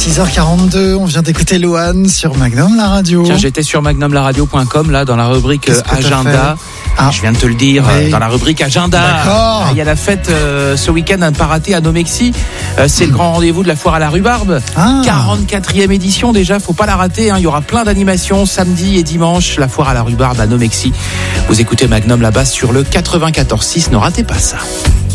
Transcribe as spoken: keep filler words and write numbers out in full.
six heures quarante-deux, on vient d'écouter Lohan sur Magnum la radio. Tiens, j'étais sur magnum la radio point com là dans la rubrique Qu'est-ce que agenda. Ah. Je viens de te le dire, Oui. dans la rubrique agenda. D'accord. Il y a la fête euh, ce week-end à ne pas rater à Nomexi. Euh, c'est le grand rendez-vous de la foire à la rhubarbe. Ah. quarante-quatrième édition déjà, faut pas la rater. Hein. Il y aura plein d'animations samedi et dimanche. La foire à la rhubarbe à Nomexi. Vous écoutez Magnum là-bas sur le quatre-vingt-quatorze six. Ne ratez pas ça.